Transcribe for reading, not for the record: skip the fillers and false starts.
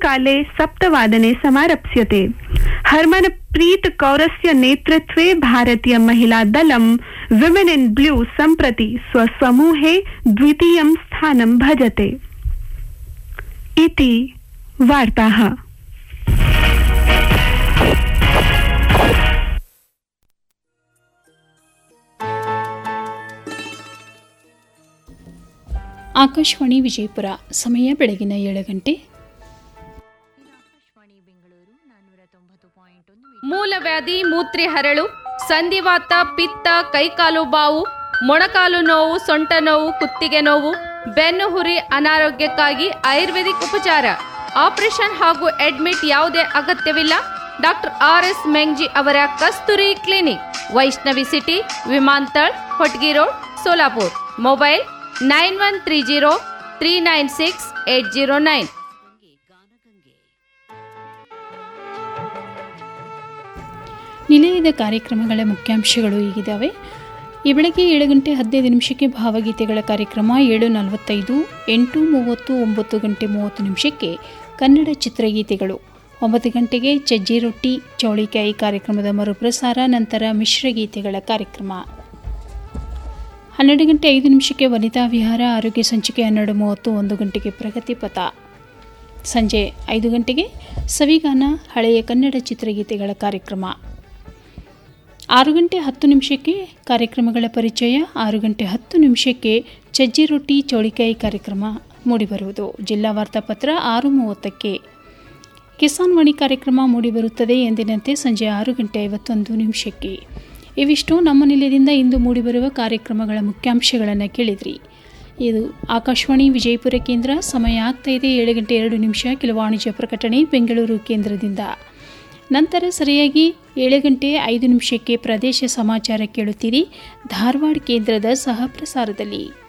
सायंकाले 7:00 समारप्स्यते। हरमनप्रीत कौरस्य नेतृत्वे भारतीय महिला दलं विमेन इन ब्लू सम्प्रति स्वसमूहे द्वितीयं स्थानं भजते। इति वार्ताः। ಆಕಾಶವಾಣಿ ವಿಜಯಪುರ. ಸಮಯ ಬೆಳಗಿನ 7 ಗಂಟೆ. ಮೂಲವ್ಯಾಧಿ, ಮೂತ್ರಿ ಹರಳು, ಸಂಧಿವಾತ, ಪಿತ್ತ, ಕೈಕಾಲು ಬಾವು, ಮೊಣಕಾಲು ನೋವು, ಸೊಂಟ ನೋವು, ಕುತ್ತಿಗೆ ನೋವು, ಬೆನ್ನು ಹುರಿ, ಅನಾರೋಗ್ಯಕ್ಕಾಗಿ ಆಯುರ್ವೇದಿಕ್ ಉಪಚಾರ. ಆಪರೇಷನ್ ಹಾಗೂ ಅಡ್ಮಿಟ್ ಯಾವುದೇ ಅಗತ್ಯವಿಲ್ಲ. ಡಾಕ್ಟರ್ RS ಮೆಂಗ್ಜಿ ಅವರ ಕಸ್ತೂರಿ clinic, Vaishnavi city, ವಿಮಾನತಳ್, Hotgi road, Solapur. Mobile 9130396809. ನಿಲಯದ ಕಾರ್ಯಕ್ರಮಗಳ ಮುಖ್ಯಾಂಶಗಳು ಹೀಗಿದ್ದಾವೆ. ಈ ಬೆಳಗ್ಗೆ 7:15 ಭಾವಗೀತೆಗಳ ಕಾರ್ಯಕ್ರಮ, 7:45, 8:30, 9:30 ಕನ್ನಡ ಚಿತ್ರಗೀತೆಗಳು, 9 ಗಂಟೆಗೆ ಸಜ್ಜಿ ರೊಟ್ಟಿ ಚೌಳಿಕಾಯಿ ಕಾರ್ಯಕ್ರಮದ ಮರುಪ್ರಸಾರ, ನಂತರ ಮಿಶ್ರಗೀತೆಗಳ ಕಾರ್ಯಕ್ರಮ. 12:05 ವನಿತಾ ವಿಹಾರ, ಆರೋಗ್ಯ ಸಂಚಿಕೆ 12:30, 1 ಗಂಟೆಗೆ ಪ್ರಗತಿ ಪಥ. ಸಂಜೆ 5 ಗಂಟೆಗೆ ಸವಿಗಾನ, ಹಳೆಯ ಕನ್ನಡ ಚಿತ್ರಗೀತೆಗಳ ಕಾರ್ಯಕ್ರಮ. 6:10 ಕಾರ್ಯಕ್ರಮಗಳ ಪರಿಚಯ, 6:10 ಸಜ್ಜಿ ರೊಟ್ಟಿ ಚೌಳಿಕಾಯಿ ಕಾರ್ಯಕ್ರಮ ಮೂಡಿಬರುವುದು. ಜಿಲ್ಲಾ ವಾರ್ತಾಪತ್ರ 6:30 ಕಿಸಾನ್ ವಾಣಿ ಕಾರ್ಯಕ್ರಮ ಮೂಡಿಬರುತ್ತದೆ. ಎಂದಿನಂತೆ ಸಂಜೆ 6:51. ಇವಿಷ್ಟು ನಮ್ಮ ನಿಲಯದಿಂದ ಇಂದು ಮೂಡಿಬರುವ ಕಾರ್ಯಕ್ರಮಗಳ ಮುಖ್ಯಾಂಶಗಳನ್ನು ಕೇಳಿದ್ರಿ. ಇದು ಆಕಾಶವಾಣಿ ವಿಜಯಪುರ ಕೇಂದ್ರ. ಸಮಯ ಆಗ್ತಾ ಇದೆ 7:02. ಕೆಲ ವಾಣಿಜ್ಯ ಪ್ರಕಟಣೆ ಬೆಂಗಳೂರು ಕೇಂದ್ರದಿಂದ. ನಂತರ ಸರಿಯಾಗಿ 7:05 ಪ್ರದೇಶ ಸಮಾಚಾರ ಕೇಳುತ್ತೀರಿ ಧಾರವಾಡ ಕೇಂದ್ರದ ಸಹ ಪ್ರಸಾರದಲ್ಲಿ.